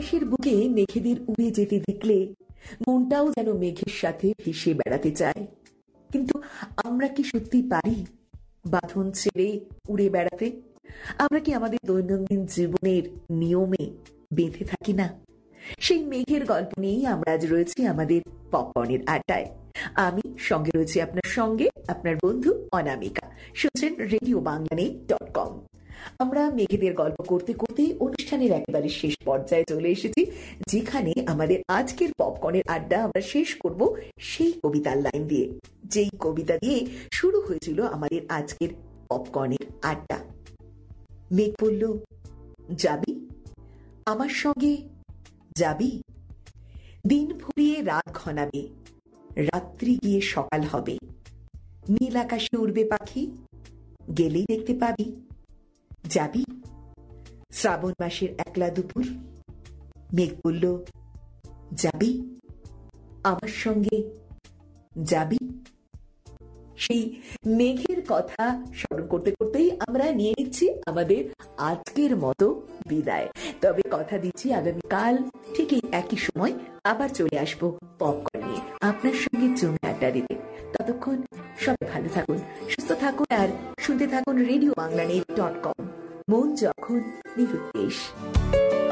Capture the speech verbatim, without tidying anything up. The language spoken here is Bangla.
আকাশের বুকে মেঘেদের উড়ে যেতে দেখলে মনটাও যেন মেঘের সাথে ভেসে বেড়াতে চায়। কিন্তু আমরা কি সত্যি পারি বাঁধন ছেড়ে উড়ে বেড়াতে? আমরা কি আমাদের দৈনন্দিন জীবনের নিয়মে বেঁধে থাকি না? সেই মেঘের গল্প নিয়েই আমরা আজ রয়েছি আমাদের পপকর্নের আড্ডায়। আমি সঙ্গে রয়েছি আপনার সঙ্গে, আপনার বন্ধু অনামিকা। শুনছেন রেডিও বাংলা ডট কম। আমরা মেঘেদের গল্প করতে করতে অনুষ্ঠানের একেবারে শেষ পর্যায়ে চলে এসেছি, যেখানে আমাদের আজকের পপকর্নের আড্ডা আমরা শেষ করব সেই কবিতার লাইন দিয়ে, যেই কবিতা দিয়ে শুরু হয়েছিল আমাদের আজকের পপকর্নের আড্ডা। মেঘ বলল, যাবি আমার সঙ্গে, যাবি? দিন ফুরিয়ে রাত ঘনাবে, রাত্রি গিয়ে সকাল হবে, নীল আকাশে উড়বে পাখি, গেলেই দেখতে পাবি। যাবি? শ্রাবণ মাসের একলা দুপুর। মেঘ বলল, যাবি আমার সঙ্গে, যাবি? সেই মেঘের কথা স্মরণ করতে করতেই আমরা নিয়ে নিচ্ছি আমাদের আজকের মতো বিদায়। তবে কথা দিচ্ছি, আগামীকাল ঠিক এই একই সময় আবার চলে আসবো পপকর্ন নিয়ে আপনার সঙ্গে জমে আড্ডা দিতে। ততক্ষণ সবাই ভালো থাকুন, সুস্থ থাকুন, আর শুনতে থাকুন রেডিও বাংলা ডট কম। মন যখন নিরুদ্দেশ।